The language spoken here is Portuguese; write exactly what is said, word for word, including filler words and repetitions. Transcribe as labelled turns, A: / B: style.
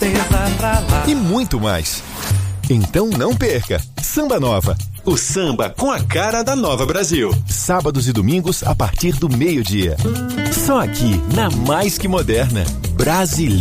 A: tristeza pra lá.
B: E muito mais. Então não perca. Samba Nova.
C: O samba com a cara da Nova Brasil.
B: Sábados e domingos a partir do meio-dia. Só aqui, na Mais Que Moderna. Brasileira.